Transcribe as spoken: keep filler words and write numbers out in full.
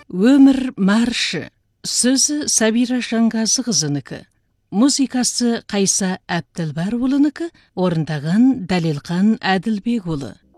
Өмір маршы. Сөзі Сабира Жанғазықызынікі. Музыкасы Қайса Әбділбарұлынікі, орындаған Дәлелқан Әділбекұлы.